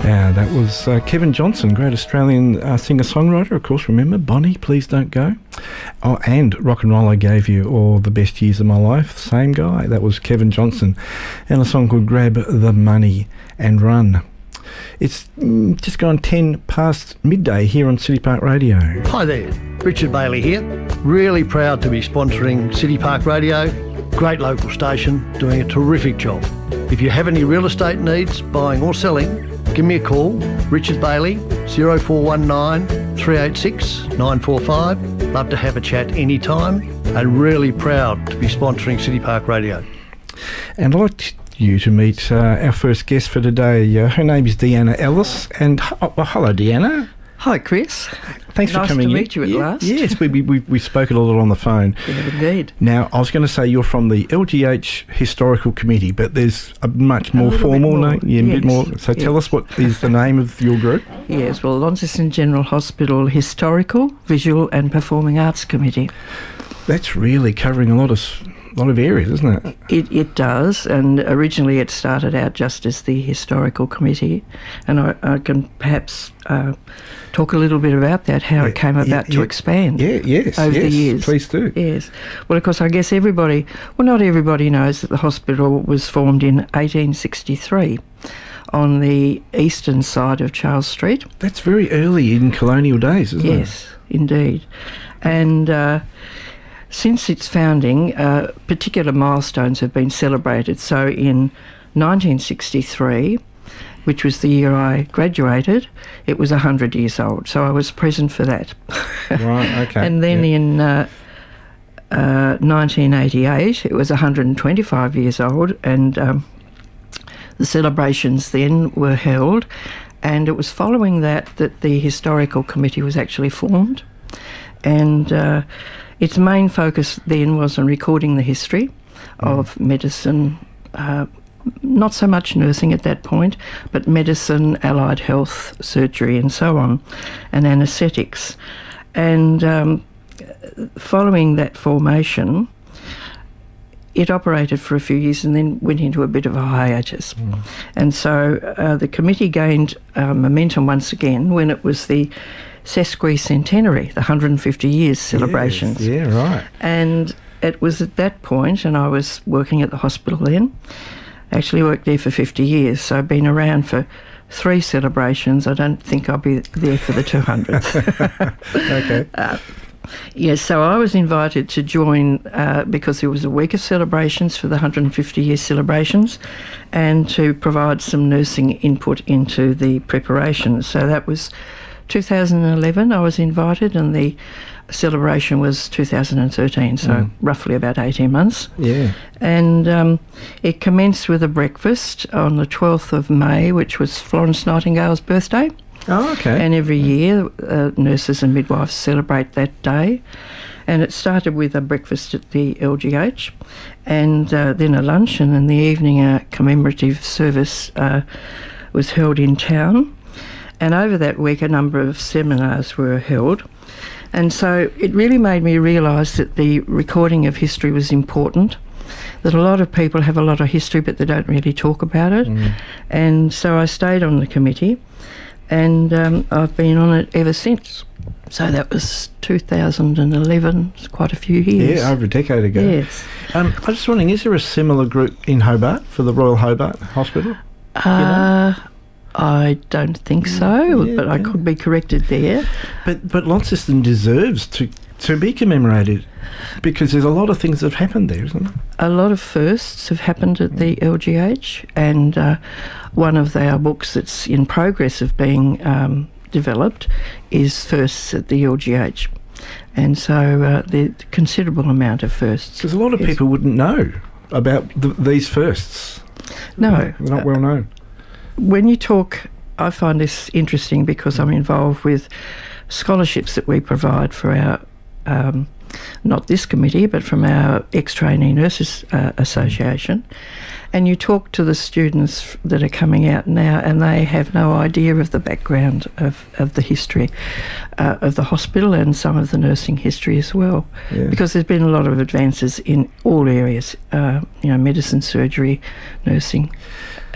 That was Kevin Johnson, great Australian singer-songwriter, of course. Remember, Bonnie, Please Don't Go. Oh, and Rock and Roll, I Gave You All the Best Years of My Life. Same guy. That was Kevin Johnson. And a song called Grab the Money and Run. It's just gone 10 past midday here on City Park Radio. Hi there, Richard Bailey here. Really proud to be sponsoring City Park Radio. Great local station, doing a terrific job. If you have any real estate needs, buying or selling, give me a call, Richard Bailey, 0419 386 945. Love to have a chat anytime, and really proud to be sponsoring City Park Radio. And I'd like you to meet our first guest for today. Her name is Deanna Ellis. And hello, Deanna. Hi, Chris. Thanks for coming in. Nice to meet you at last. Yes, we spoke a little on the phone. Yeah, indeed. Now, I was going to say you're from the LGH Historical Committee, but there's a much more formal name. Yeah, yes. A bit more. So tell us, what is the name of your group? Yes, well, Launceston General Hospital Historical, Visual and Performing Arts Committee. That's really covering a lot of areas, isn't it? It does, and originally it started out just as the Historical Committee, and I can perhaps talk a little bit about that, how it came about to expand over the years. Please do. Yes. Well, of course, I guess not everybody knows that the hospital was formed in 1863 on the eastern side of Charles Street. That's very early in colonial days, isn't it? Yes, indeed. And since its founding, particular milestones have been celebrated. So in 1963, which was the year I graduated, it was 100 years old. So I was present for that. Right, okay. And then in 1988, it was 125 years old, and the celebrations then were held. And it was following that the Historical Committee was actually formed. And its main focus then was on recording the history of medicine, not so much nursing at that point, but medicine, allied health, surgery and so on, and anaesthetics. And following that formation, it operated for a few years and then went into a bit of a hiatus. And so the committee gained momentum once again when it was the sesquicentenary, the 150 years celebrations. Yes, yeah, right. And it was at that point, and I was working at the hospital then, actually worked there for 50 years, so I've been around for 3 celebrations. I don't think I'll be there for the 200th. Okay. Yes, so I was invited to join because there was a week of celebrations for the 150 year celebrations, and to provide some nursing input into the preparations. So that was 2011 I was invited, and the celebration was 2013, so roughly about 18 months. Yeah. And it commenced with a breakfast on the 12th of May, which was Florence Nightingale's birthday. Oh, okay. And every year nurses and midwives celebrate that day. And it started with a breakfast at the LGH, and then a lunch, and in the evening a commemorative service was held in town. And over that week a number of seminars were held. And so it really made me realise that the recording of history was important, that a lot of people have a lot of history but they don't really talk about it. And so I stayed on the committee, and I've been on it ever since. So that was 2011, it's quite a few years. Yeah, over a decade ago. Yes. I was just wondering, is there a similar group in Hobart for the Royal Hobart Hospital? I don't think so, but I could be corrected there. But Launceston deserves to be commemorated, because there's a lot of things that have happened there, isn't there? A lot of firsts have happened at the LGH, and one of our books that's in progress of being developed is Firsts at the LGH. And so the considerable amount of firsts. Because a lot of people wouldn't know about these firsts. No. They're not well known. When you talk, I find this interesting because I'm involved with scholarships that we provide for our, not this committee, but from our ex-trainee nurses association. And you talk to the students that are coming out now, and they have no idea of the background of the history of the hospital and some of the nursing history as well. Yeah. Because there's been a lot of advances in all areas, medicine, surgery, nursing.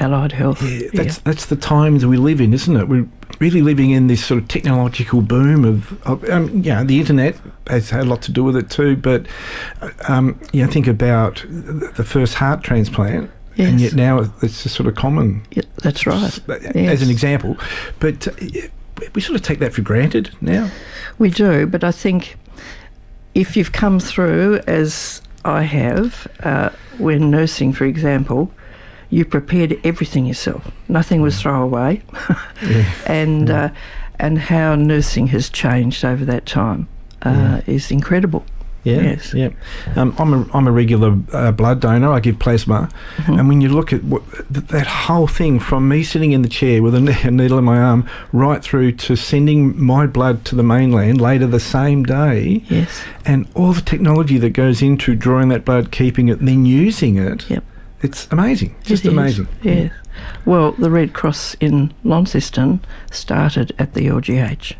allied health. Yeah, that's the times we live in, isn't it? We're really living in this sort of technological boom of the internet has had a lot to do with it too. But think about the first heart transplant. Yes. And yet now it's just sort of common. Yeah, that's right. As an example. But we sort of take that for granted now. We do, but I think if you've come through, as I have, when nursing, for example, you prepared everything yourself. Nothing was throwaway. And how nursing has changed over that time is incredible. Yeah, yes. Yeah. I'm a regular blood donor. I give plasma, and when you look at that whole thing, from me sitting in the chair with a needle in my arm, right through to sending my blood to the mainland later the same day, yes, and all the technology that goes into drawing that blood, keeping it, and then using it. Yep. It's amazing. Just amazing. Yes. Well, the Red Cross in Launceston started at the LGH.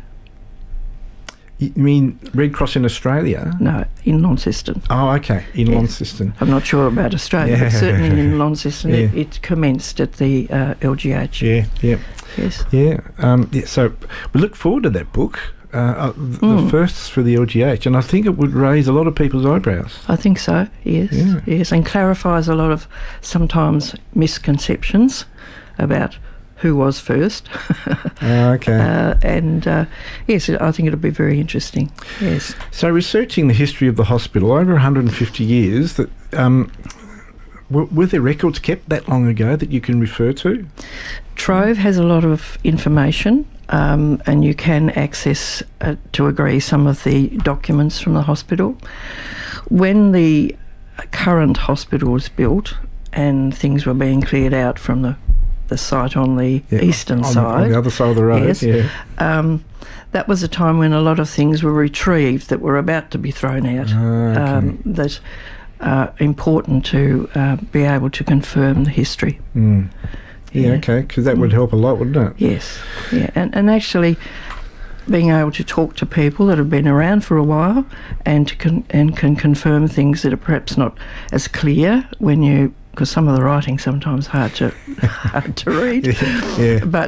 You mean Red Cross in Australia? No, in Launceston. Oh, okay, in Launceston. I'm not sure about Australia, but certainly in Launceston it commenced at the LGH. Yeah. Yes. Yeah. So we look forward to that book, the firsts for the LGH, and I think it would raise a lot of people's eyebrows. I think so, yes, and clarifies a lot of sometimes misconceptions about who was first. Okay. Yes, I think it'll be very interesting. Yes. So, researching the history of the hospital over 150 years, that were there records kept that long ago that you can refer to? Trove has a lot of information, and you can access, to agree, some of the documents from the hospital. When the current hospital was built and things were being cleared out from the site on the eastern side. On the other side of the road, yes. That was a time when a lot of things were retrieved that were about to be thrown out, that are important to be able to confirm the history. Yeah, okay, because that would help a lot, wouldn't it? Yes, yeah, and actually being able to talk to people that have been around for a while and can confirm things that are perhaps not as clear when you, because some of the writing's sometimes hard to read. Yeah. But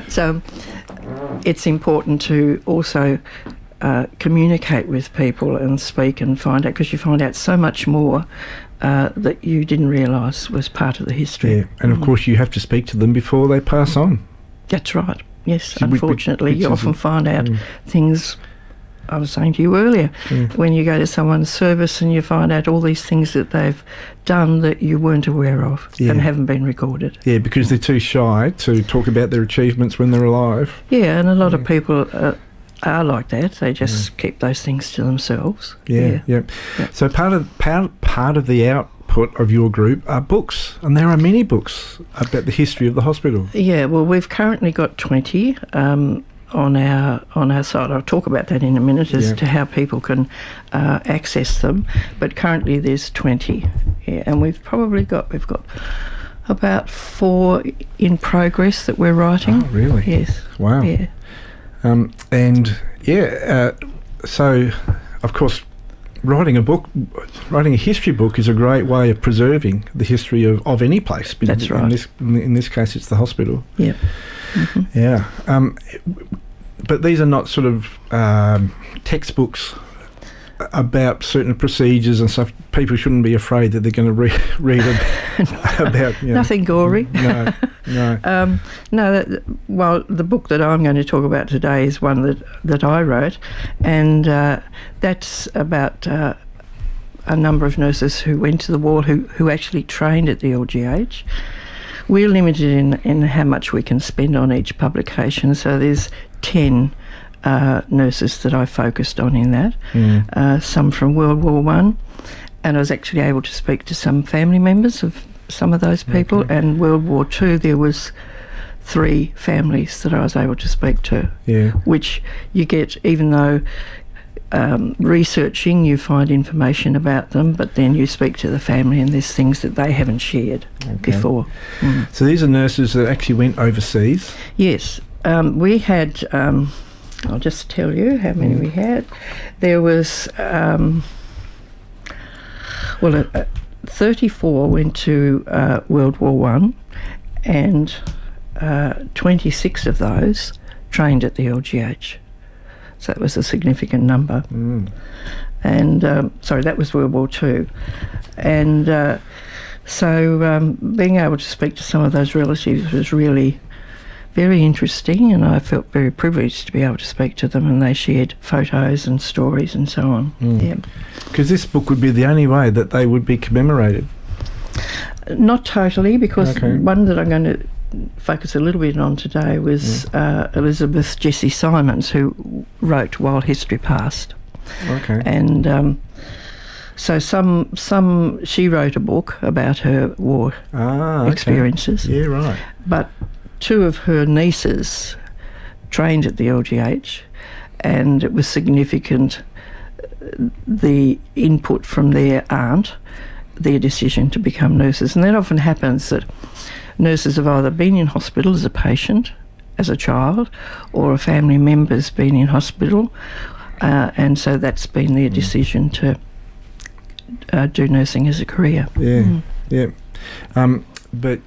it's important to also communicate with people and speak and find out, because you find out so much more that you didn't realise was part of the history. Yeah, and of course you have to speak to them before they pass on. That's right. Yes, unfortunately, you often find out things. I was saying to you earlier, when you go to someone's service and you find out all these things that they've done that you weren't aware of and haven't been recorded. Yeah, because they're too shy to talk about their achievements when they're alive. Yeah, and a lot of people are like that. They just keep those things to themselves. Yeah. So part of the output of your group are books, and there are many books about the history of the hospital. Yeah, well, we've currently got 20 on our site. I'll talk about that in a minute as to how people can access them. But currently there's 20, and we've got about 4 in progress that we're writing. Oh, really? Yes. Wow. Yeah. So of course, writing a history book is a great way of preserving the history of any place. That's right. In this case, it's the hospital. Yep. Mm-hmm. Yeah. But these are not sort of textbooks about certain procedures and stuff. People shouldn't be afraid that they're going to read about. Nothing gory. No. No. Well, the book that I'm going to talk about today is one that I wrote, and that's about a number of nurses who went to the war who actually trained at the LGH. We're limited in how much we can spend on each publication, so there's 10 nurses that I focused on in that, some from World War I, and I was actually able to speak to some family members of some of those people, and World War II there was 3 families that I was able to speak to, which you get, even though researching, you find information about them, but then you speak to the family and there's things that they haven't shared before. So these are nurses that actually went overseas? Yes. We had, I'll just tell you how many we had. There was, 34 went to World War I, and 26 of those trained at the LGH. So that was a significant number. And, sorry, that was World War II. And so being able to speak to some of those relatives was really very interesting, and I felt very privileged to be able to speak to them, and they shared photos and stories and so on. Yeah. Because this book would be the only way that they would be commemorated. Not totally, because one that I'm going to focus a little bit on today was Elizabeth Jessie Simons, who wrote While History Passed. Okay. And so she wrote a book about her war experiences. Yeah, right. But two of her nieces trained at the LGH, and it was significant, the input from their aunt, their decision to become nurses. And that often happens, that nurses have either been in hospital as a patient, as a child, or a family member's been in hospital, and so that's been their decision to do nursing as a career. Yeah. But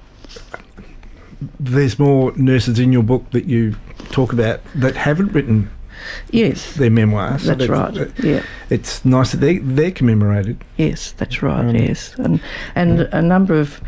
there's more nurses in your book that you talk about that haven't written their memoirs. That's right. Yeah. It's nice that they're commemorated. Yes, that's right. Yes, and a number of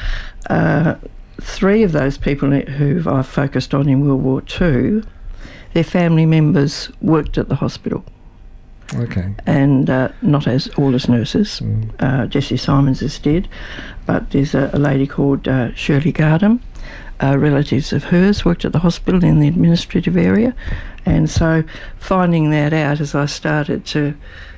three of those people who I've focused on in World War II, their family members worked at the hospital. Okay. And not all as nurses. Jessie Simons did, but there's a lady called Shirley Gardam. Relatives of hers worked at the hospital in the administrative area, and so finding that out as I started to,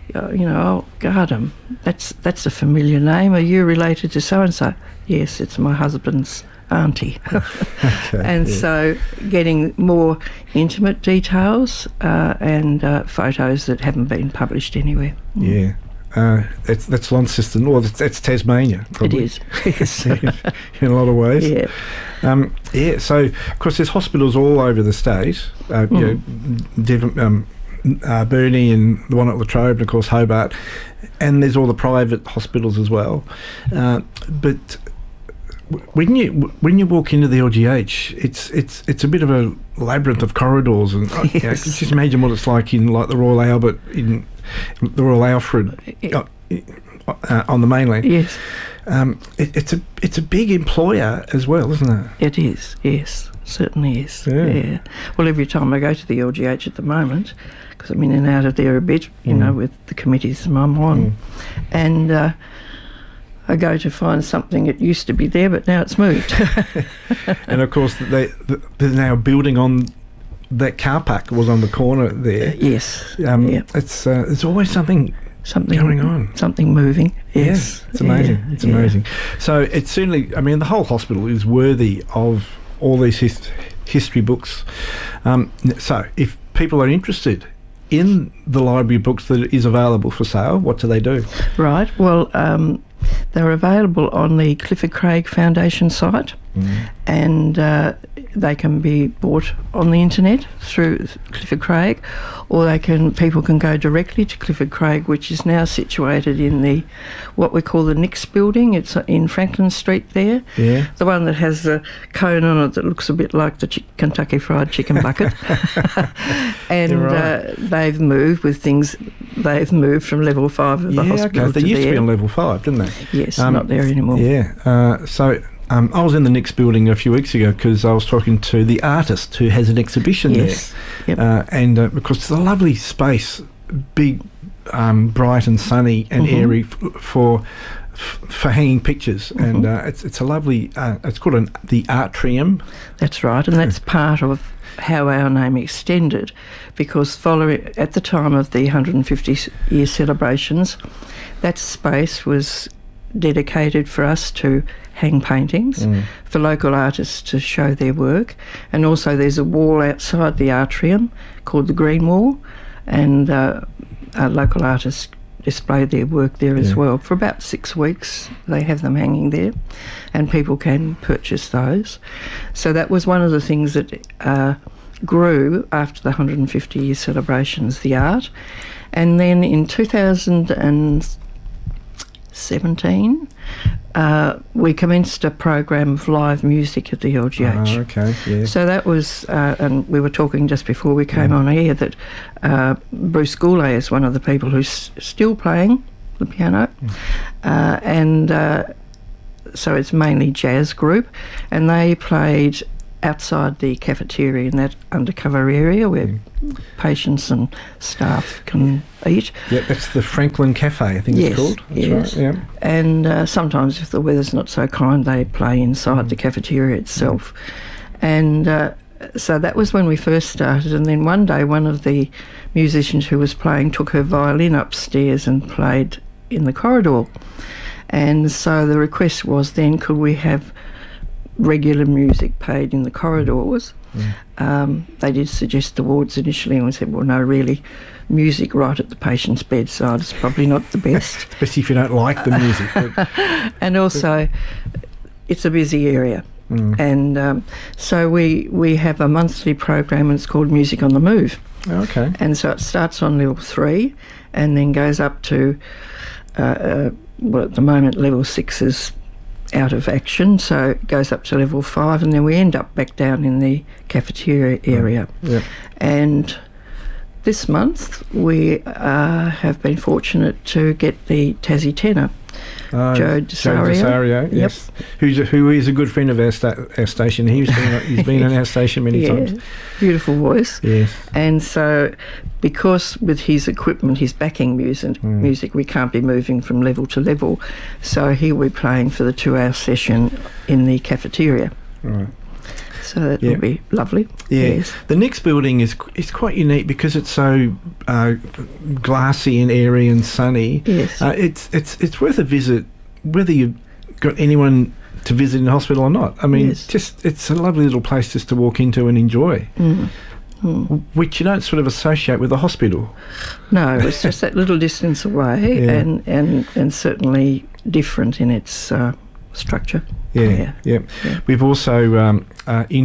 Gardam, that's a familiar name. Are you related to so and so? Yes, it's my husband's auntie. So getting more intimate details and photos that haven't been published anywhere. Yeah. That's Launceston, or that's Tasmania, probably. It is, yes. In a lot of ways. Yeah. So, of course, there's hospitals all over the state, different, Burnie and the one at Latrobe, and, of course, Hobart, and there's all the private hospitals as well. But when you walk into the LGH, it's a bit of a labyrinth of corridors, and just imagine what it's like in the Royal Albert, in the Royal Alfred on the mainland. Yes. It's a big employer as well, isn't it? It is. Yes, certainly is. Yeah. Well, every time I go to the LGH at the moment, because I'm in and out of there a bit, with the committees I'm on, and I go to find something that used to be there, but now it's moved. And of course, they're now building on that car park that was on the corner there. Yes. It's there's always something going on, something moving. Yes, it's amazing. It's amazing. So it's certainly, the whole hospital is worthy of all these history books. So if people are interested in the library of books that is available for sale, what do they do? Right. Well, they're available on the Clifford Craig Foundation site, and they can be bought on the internet through Clifford Craig, or people can go directly to Clifford Craig, which is now situated in what we call the Nix building. It's in Franklin Street there. Yeah. The one that has the cone on it that looks a bit like the Kentucky Fried Chicken bucket. And they've moved with things. They've moved from level 5 of the hospital to they used there. to be on level 5, didn't they? Yes, not there anymore. Yeah. I was in the Nix building a few weeks ago because I was talking to the artist who has an exhibition there. Yep. And because it's a lovely space, big, bright and sunny and airy for hanging pictures. And it's a lovely, it's called the Artrium. That's right, and that's part of how our name extended, because following at the time of the 150-year celebrations, that space was dedicated for us to hang paintings, for local artists to show their work, and also there's a wall outside the atrium called the Green Wall, and local artists display their work there as well. For about 6 weeks they have them hanging there, and people can purchase those. So that was one of the things that grew after the 150-year celebrations, the art. And then in 2017 we commenced a program of live music at the LGH. Oh, okay, yeah. So that was, and we were talking just before we came on air that Bruce Goulet is one of the people who's still playing the piano, and so it's mainly jazz group, and they played outside the cafeteria in that undercover area where patients and staff can eat. Yeah, that's the Franklin Cafe, I think it's called. That's yes. Right, yeah. And sometimes if the weather's not so kind, they play inside the cafeteria itself. And so that was when we first started, and then one day one of the musicians who was playing took her violin upstairs and played in the corridor. And so the request was then, could we have regular music played in the corridors? They did suggest the wards initially, and we said, well, no, really, music right at the patient's bedside is probably not the best. Especially if you don't like the music. But and also, it's a busy area. And so we have a monthly program, and it's called Music on the Move. Okay. And so it starts on level 3 and then goes up to, well, at the moment, level 6 is out of action, so it goes up to level 5, and then we end up back down in the cafeteria area. Yeah. And this month we have been fortunate to get the Tassie tenor, Joe Desario. Yes. Who is a good friend of our station. He's been on our station many times. Beautiful voice. Yes. And so, because with his equipment, his backing music, we can't be moving from level to level. So he'll be playing for the 2-hour session in the cafeteria. Right. So that will be lovely. Yeah. Yes. The next building is quite unique because it's so glassy and airy and sunny. Yes. It's worth a visit, whether you've got anyone to visit in the hospital or not. I mean, it's a lovely little place just to walk into and enjoy, which you don't sort of associate with a hospital. No, it's just that little distance away, and certainly different in its structure. Yeah. We've also